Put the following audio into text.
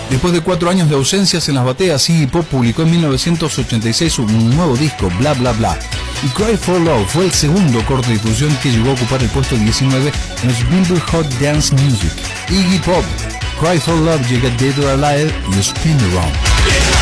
Después de 4 años de ausencias en las bateas, Iggy Pop publicó en 1986 un nuevo disco, Bla Bla Bla. Y Cry for Love fue el segundo corte de difusión que llegó a ocupar el puesto 19 en los Billboard Hot Dance Music. Iggy Pop, Cry for Love llega Dead or Alive y Spin Around.